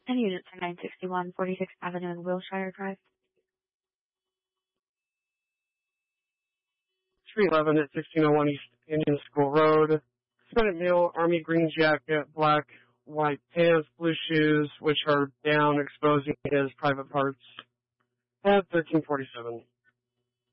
And units are 961 46th Avenue and Wilshire Drive. 311 at 1601 East Indian School Road. Hispanic male, army green jacket, black, white pants, blue shoes, which are down, exposing his private parts. At 1347.